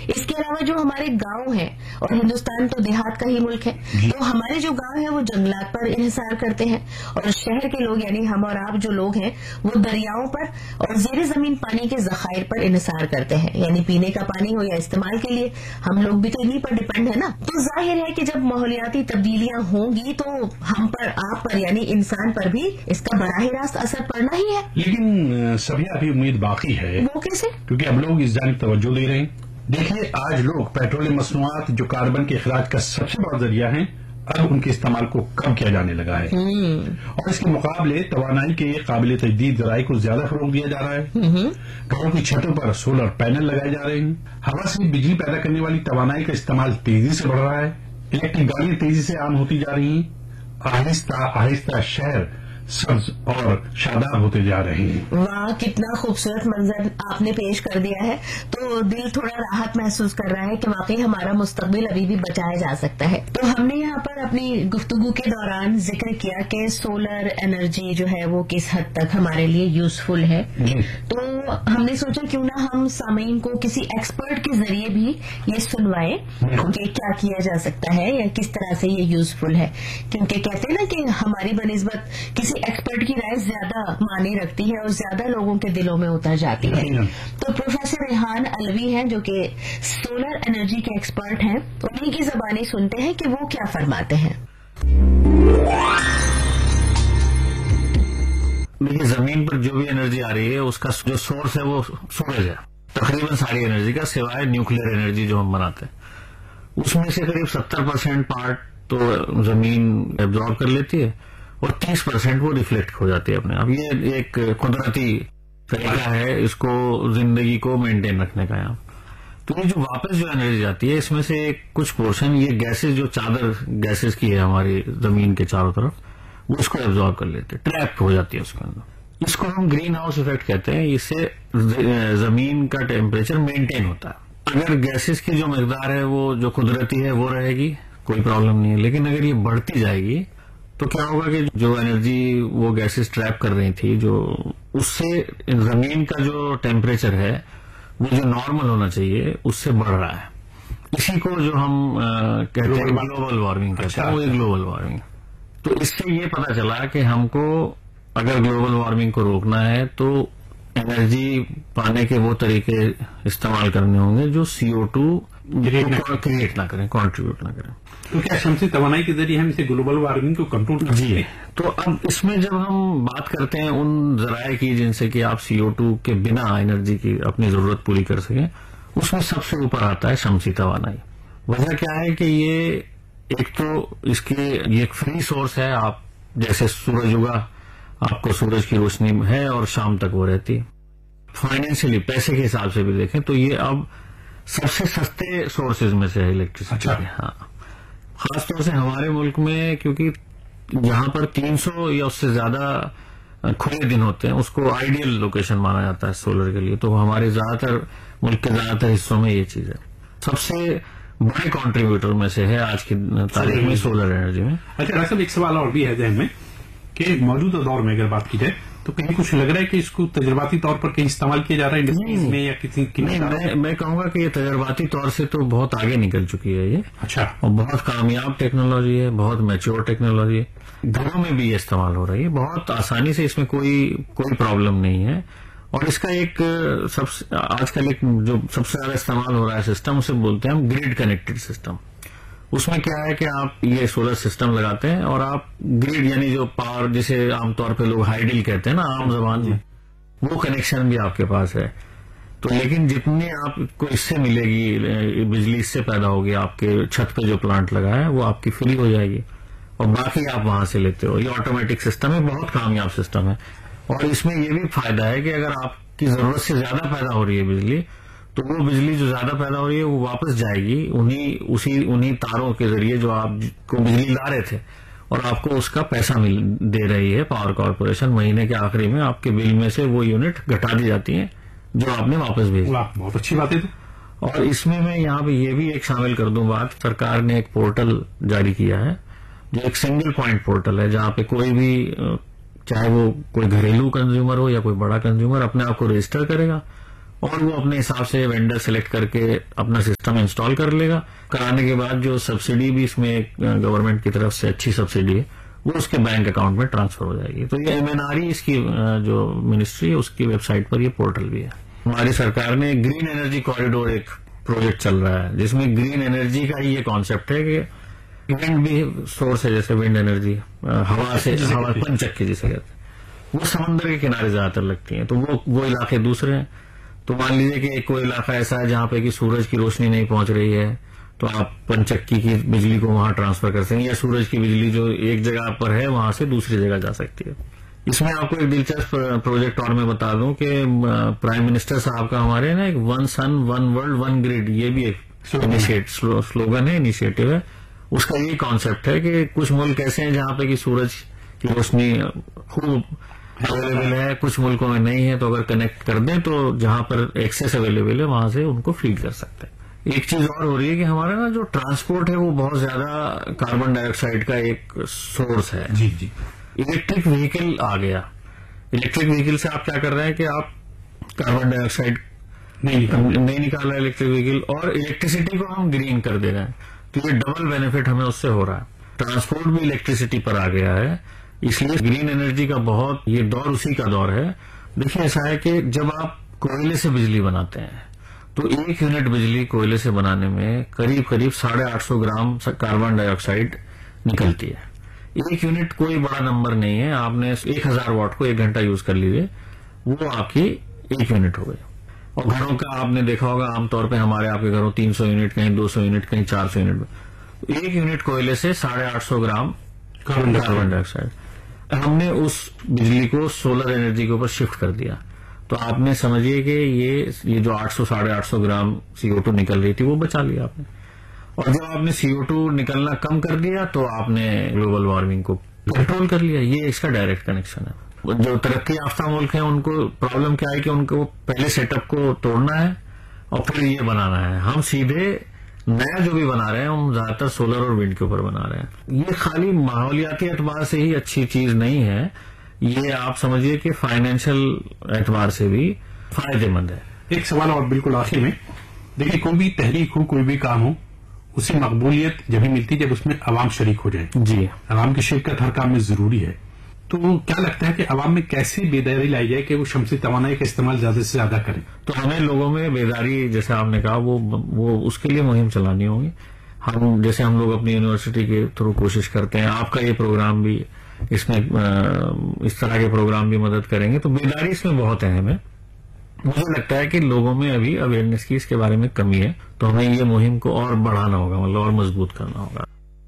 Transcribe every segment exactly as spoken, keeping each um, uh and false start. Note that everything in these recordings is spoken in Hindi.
इसके अलावा जो हमारे गांव हैं, और हिंदुस्तान तो देहात का ही मुल्क है, तो हमारे जो गांव है वो जंगलात पर इन्हिसार करते हैं, और शहर के लोग यानी हम और आप जो लोग हैं वो दरियाओं पर और जेर जमीन पानी के जखायर पर इन्हिसार करते हैं, यानी पीने का पानी हो या इस्तेमाल के लिए हम लोग भी तो इन्हीं पर डिपेंड है ना। तो जाहिर है कि जब माहौलियाती तब्दीलियां होंगी तो हम पर, आप पर यानी इंसान पर भी इसका बराह रास्त असर पड़ना ही है। लेकिन सभी अभी उम्मीद बाकी है। वो कैसे? क्योंकि अब लोग इस जानिब तवज्जो दे रहे हैं। देखिए, आज लोग पेट्रोलियम मसनूआत जो कार्बन के अखराज का सबसे बड़ा जरिया है, अब उनके इस्तेमाल को कम किया जाने लगा है, और इसके मुकाबले तवानाई के काबिल तजदीद जराये को ज्यादा फरोग दिया जा रहा है। घरों की छतों पर सोलर पैनल लगाए जा रहे हैं, हवा से बिजली पैदा करने वाली तवानाई का इस्तेमाल तेजी से बढ़ रहा है, इलेक्ट्रिक गाड़ियां तेजी से आम होती जा रही हैं, आहिस्ता आहिस्ता शहर सब्ज और शादाब होते जा रहे हैं। वाह, कितना खूबसूरत मंजर आपने पेश कर दिया है। तो दिल थोड़ा राहत महसूस कर रहा है कि वाकई हमारा मुस्तकबिल अभी भी बचाया जा सकता है। तो हमने यहाँ पर अपनी गुफ्तगू के दौरान जिक्र किया कि सोलर एनर्जी जो है वो किस हद तक हमारे लिए यूजफुल है। तो हमने सोचा क्यों ना हम सामीन को किसी एक्सपर्ट के जरिए भी ये सुनवाएं कि क्या किया जा सकता है या किस तरह से ये यूजफुल है, क्योंकि कहते हैं ना कि हमारी बनिस्बत किसी एक्सपर्ट की राय ज्यादा माने रखती है और ज्यादा लोगों के दिलों में उतर जाती है। तो प्रोफेसर रेहान अलवी हैं जो कि सोलर एनर्जी के एक्सपर्ट हैं, उन्हीं की जबानी सुनते हैं कि वो क्या फरमाते हैं। देखिए, जमीन पर जो भी एनर्जी आ रही है उसका जो सोर्स है वो सूरज है। तकरीबन सारी एनर्जी का, सिवाय न्यूक्लियर एनर्जी जो हम बनाते हैं, उसमें से करीब सत्तर परसेंट पार्ट तो जमीन एब्जॉर्ब कर लेती है और तीस परसेंट वो रिफ्लेक्ट हो जाती है अपने आप। ये एक कुदरती तरीका है इसको जिंदगी को मेंटेन रखने का। यहाँ तो ये जो वापस जो एनर्जी जाती है, इसमें से कुछ पोर्शन ये गैसेस, जो चादर गैसेस की है हमारी जमीन के चारों तरफ, वो उसको एब्जॉर्ब कर लेते हैं, ट्रैप हो जाती है उसके अंदर। इसको हम ग्रीन हाउस इफेक्ट कहते हैं। इससे जमीन का टेम्परेचर मेंटेन होता है। अगर गैसेस की जो मकदार है वो जो कुदरती है वो रहेगी, कोई प्रॉब्लम नहीं है। लेकिन अगर ये बढ़ती जाएगी तो क्या होगा कि जो एनर्जी वो गैसेस ट्रैप कर रही थी, जो उससे जमीन का जो टेम्परेचर है वो जो नॉर्मल होना चाहिए उससे बढ़ रहा है। इसी को जो हम आ, कहते हैं ग्लोबल वार्मिंग कहते हैं, वो एक ग्लोबल वार्मिंग। तो इससे ये पता चला कि हमको अगर ग्लोबल वार्मिंग को रोकना है तो एनर्जी पाने के वो तरीके इस्तेमाल करने होंगे जो सीओ टू क्रिएट ना करें, कंट्रीब्यूट ना करें। तो क्या शमसी तवानाई के जरिए हम इसे ग्लोबल वार्मिंग को कंट्रोल कर सकते हैं? तो अब इसमें जब हम बात करते हैं उन जराये की जिनसे कि आप सीओ टू के बिना एनर्जी की अपनी जरूरत पूरी कर सकें, उसमें सबसे ऊपर आता है शमसी तवानाई। वजह क्या है कि ये एक तो इसके ये एक फ्री सोर्स है। आप जैसे सूरज उगा, आपको सूरज की रोशनी है और शाम तक वो रहती है। फाइनेंशियली, पैसे के हिसाब से भी देखें तो ये अब सबसे सस्ते सोर्सेज में से है इलेक्ट्रिसिटी। अच्छा। हाँ, खासतौर से हमारे मुल्क में, क्योंकि यहाँ पर तीन सौ या उससे ज्यादा खुले दिन होते हैं, उसको आइडियल लोकेशन माना जाता है सोलर के लिए। तो हमारे ज्यादातर मुल्क के ज्यादातर हिस्सों में ये चीज है। सबसे बड़े कंट्रीब्यूटर में से है आज की तारीख में सोलर एनर्जी में। अच्छा, दरअसल एक सवाल और भी है जहन में कि मौजूदा दौर में अगर बात की जाए तो कहीं कुछ लग रहा है कि इसको तजर्बाती तौर पर कहीं इस्तेमाल किया जा रहा है इंडस्ट्रीज में या किसी की? नहीं, मैं, मैं कहूंगा कि ये तजर्बाती तौर से तो बहुत आगे निकल चुकी है ये। अच्छा। और बहुत कामयाब टेक्नोलॉजी है, बहुत मैच्योर टेक्नोलॉजी है। घरों में भी ये इस्तेमाल हो रही है बहुत आसानी से, इसमें कोई कोई प्रॉब्लम नहीं है। और इसका एक सबसे आजकल एक जो सबसे ज्यादा इस्तेमाल हो रहा है सिस्टम, उसे बोलते हैं हम ग्रिड कनेक्टेड सिस्टम। उसमें क्या है कि आप ये सोलर सिस्टम लगाते हैं और आप ग्रिड यानी जो पावर, जिसे आमतौर पे लोग हाइडल कहते हैं ना आम जबान में, वो कनेक्शन भी आपके पास है। तो लेकिन जितनी आपको इससे मिलेगी बिजली, इससे पैदा होगी, आपके छत पे जो प्लांट लगा है वो आपकी फ्री हो जाएगी और बाकी आप वहां से लेते हो। ये ऑटोमेटिक सिस्टम है, बहुत कामयाब सिस्टम है। और इसमें यह भी फायदा है कि अगर आपकी जरूरत से ज्यादा पैदा हो रही है बिजली, तो वो बिजली जो ज्यादा पैदा हो रही है वो वापस जाएगी उन्हीं उसी उन्हीं तारों के जरिए जो आपको बिजली ला रहे थे, और आपको उसका पैसा मिल दे रही है पावर कॉर्पोरेशन। महीने के आखिरी में आपके बिल में से वो यूनिट घटा दी जाती है जो आपने वापस भेजी। बहुत अच्छी बात है। और इसमें मैं यहाँ पे ये भी एक शामिल कर दूं बात, सरकार ने एक पोर्टल जारी किया है जो एक सिंगल पॉइंट पोर्टल है, जहाँ पे कोई भी, चाहे वो कोई घरेलू कंज्यूमर हो या कोई बड़ा कंज्यूमर, अपने आप को रजिस्टर करेगा और वो अपने हिसाब से वेंडर सेलेक्ट करके अपना सिस्टम इंस्टॉल कर लेगा। कराने के बाद जो सब्सिडी भी इसमें गवर्नमेंट की तरफ से अच्छी सब्सिडी है वो उसके बैंक अकाउंट में ट्रांसफर हो जाएगी। तो ये एमएनआरई इसकी जो मिनिस्ट्री है उसकी वेबसाइट पर ये पोर्टल भी है। हमारी सरकार ने ग्रीन एनर्जी कॉरिडोर एक प्रोजेक्ट चल रहा है जिसमें ग्रीन एनर्जी का ही ये कॉन्सेप्ट है कि विंड भी सोर्स है, जैसे विंड एनर्जी हवा से, हवा पंचक्की जिसे कहते हैं, वो समुद्र के किनारे ज्यादातर लगती है। तो वो वो इलाके दूसरे हैं। तो मान लीजिए कि कोई इलाका ऐसा है जहां पे कि सूरज की रोशनी नहीं पहुंच रही है, तो आप पंचक्की की बिजली को वहां ट्रांसफर कर सकते हैं, या सूरज की बिजली जो एक जगह पर है वहां से दूसरी जगह जा सकती है। इसमें आपको एक दिलचस्प प्रोजेक्ट और मैं बता दूं कि प्राइम मिनिस्टर साहब का हमारे ना एक one sun one world one grid, ये भी एक इनिशिएट स्लोगन है, इनिशिएटिव है। उसका यही कॉन्सेप्ट है कि कुछ मुल्क ऐसे हैं जहां पे कि सूरज की रोशनी खूब अवेलेबल है, कुछ मुल्कों में नहीं है, तो अगर कनेक्ट कर दें तो जहां पर एक्सेस अवेलेबल है वहां से उनको फीड कर सकते हैं। एक चीज और हो रही है कि हमारा ना जो ट्रांसपोर्ट है वो बहुत ज्यादा कार्बन डाइऑक्साइड का एक सोर्स है। जी जी। इलेक्ट्रिक व्हीकल आ गया। इलेक्ट्रिक व्हीकल से आप क्या कर रहे हैं कि आप कार्बन डाइऑक्साइड नहीं निकाल नहीं निकाल रहे इलेक्ट्रिक व्हीकल, और इलेक्ट्रिसिटी को हम ग्रीन कर दे रहे हैं। तो ये डबल बेनिफिट हमें उससे हो रहा है। ट्रांसपोर्ट भी इलेक्ट्रिसिटी पर आ गया है, इसलिए ग्रीन एनर्जी का बहुत ये दौर उसी का दौर है। देखिए ऐसा है कि जब आप कोयले से बिजली बनाते हैं तो एक यूनिट बिजली कोयले से बनाने में करीब करीब साढ़े आठ सौ ग्राम कार्बन डाइऑक्साइड निकलती है। एक यूनिट कोई बड़ा नंबर नहीं है। आपने एक हजार वाट को एक घंटा यूज कर लीजिए, वो आपकी एक यूनिट हो गई। और घरों का आपने देखा होगा आमतौर पे हमारे आपके घरों तीन सौ यूनिट, कहीं दो सौ यूनिट, कहीं चार सौ यूनिट। एक यूनिट कोयले से साढ़े आठ सौ ग्राम कार्बन डाइऑक्साइड। हमने उस बिजली को सोलर एनर्जी के ऊपर शिफ्ट कर दिया। तो आपने समझिए कि ये ये जो आठ सौ साढ़े आठ सौ ग्राम सीओ टू निकल रही थी वो बचा लिया आपने। और जब आपने सीओ टू निकलना कम कर दिया तो आपने ग्लोबल वार्मिंग को कंट्रोल कर लिया। ये इसका डायरेक्ट कनेक्शन है। जो तरक्की याफ्ता मुल्क हैं उनको प्रॉब्लम क्या है कि उनको पहले सेटअप को तोड़ना है और फिर ये बनाना है। हम सीधे नया जो भी बना रहे हैं हम ज्यादातर सोलर और विंड के ऊपर बना रहे हैं। ये खाली माहौलियाती एतबार से ही अच्छी चीज नहीं है, ये आप समझिए कि फाइनेंशियल एतबार से भी फायदेमंद है। एक सवाल और बिल्कुल आखिर में, देखिए कोई भी तहरीक हो, कोई भी काम हो, उसे मकबूलियत जब ही मिलती जब उसमें अवाम शरीक हो जाए। जी, अवाम की शिरकत हर काम में जरूरी है। तो क्या लगता है कि अवाम में कैसे बेदारी लाई जाए कि वो शमसी तवानाई का इस्तेमाल ज्यादा से ज्यादा करें? तो हमें लोगों में बेदारी, जैसे आपने कहा, वो वो उसके लिए मुहिम चलानी होगी। हम जैसे हम लोग अपनी यूनिवर्सिटी के थ्रू कोशिश करते हैं, आपका ये प्रोग्राम भी इसमें इस तरह के प्रोग्राम भी मदद करेंगे। तो बेदारी इसमें बहुत अहम है। मुझे लगता है कि लोगों में अभी अवेयरनेस की इसके बारे में कमी है, तो हमें ये मुहिम को और बढ़ाना होगा, मतलब और मजबूत करना होगा।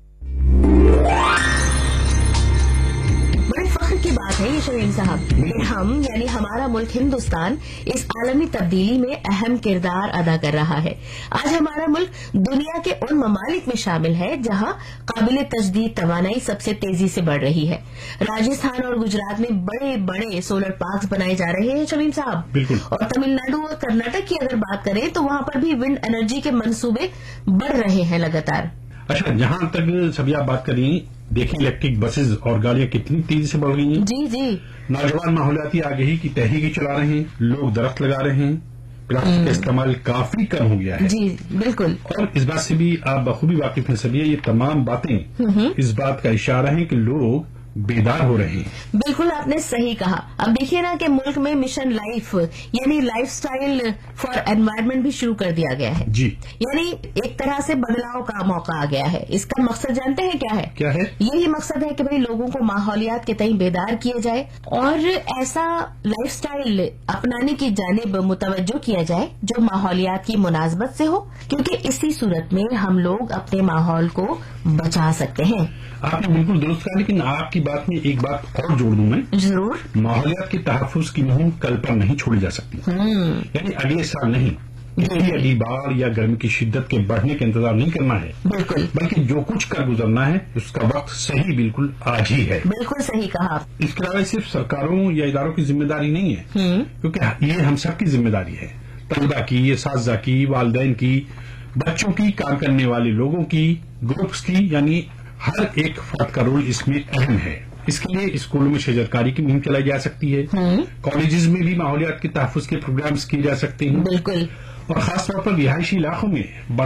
की बात है ये शमीम साहब कि हम यानी हमारा मुल्क हिंदुस्तान इस आलमी तब्दीली में अहम किरदार अदा कर रहा है। आज हमारा मुल्क दुनिया के उन ममालिक में शामिल है जहां काबिल तजदीद तवानाई सबसे तेजी से बढ़ रही है। राजस्थान और गुजरात में बड़े बड़े सोलर पार्क्स बनाए जा रहे हैं शमीम साहब, और तमिलनाडु और कर्नाटक की अगर बात करें तो वहां पर भी विंड एनर्जी के मंसूबे बढ़ रहे हैं लगातार। अच्छा, जहां तक सभी आप बात करें, देखिए इलेक्ट्रिक बसेस और गाड़ियां कितनी तेजी से बढ़ गई हैं। जी जी। नौजवान माहौलियाती आगाही की तहरीकी चला रहे हैं, लोग दरख्त लगा रहे हैं, प्लास्टिक का इस्तेमाल काफी कम हो गया है। जी बिल्कुल। और इस बात से भी आप बखूबी वाकिफ हैं सभी, ये तमाम बातें इस बात का इशारा है कि लोग बेदार हो रहे हैं। बिल्कुल आपने सही कहा। अब देखिए ना कि मुल्क में मिशन लाइफ यानी लाइफस्टाइल फॉर एनवायरनमेंट भी शुरू कर दिया गया है। जी, यानी एक तरह से बदलाव का मौका आ गया है। इसका मकसद जानते हैं क्या है? क्या है? यही मकसद है कि भाई लोगों को माहौलियात के तई बेदार किया जाए और ऐसा लाइफस्टाइल अपनाने की जानिब मुतवज्जो किया जाए जो माहौलियात की मुनासबत से हो, क्योंकि इसी सूरत में हम लोग अपने माहौल को बचा सकते हैं। आपने बिल्कुल दुरुस्त कहा, लेकिन आपकी बात में एक बात और जोड़ दूं मैं। जरूर। माहौलियात के तहफ्फुज की मुहिम कल पर नहीं छोड़ी जा सकती, यानी अगले साल नहीं, इतनी अगली बार या गर्मी की शिद्दत के बढ़ने का इंतजार नहीं करना है, बिल्कुल, बल्कि जो कुछ कर गुजरना है उसका वक्त सही बिल्कुल आज ही है। बिल्कुल सही कहा। इसके अलावा सिर्फ सरकारों या इदारों की जिम्मेदारी नहीं है, क्योंकि ये हम सबकी जिम्मेदारी है। तलबा की, असातिज़ा की, वालिदैन की, बच्चों की, काम करने वाले लोगों की, ग्रुप्स की, यानी हर एक फर्द का रोल इसमें अहम है। इसके लिए स्कूलों में शजरकारी की मुहिम चलाई जा सकती है। कॉलेजेस में भी माहौलियात के तहफ्फुज के प्रोग्राम्स किए जा सकते हैं। बिल्कुल। और खासतौर पर रिहायशी इलाकों में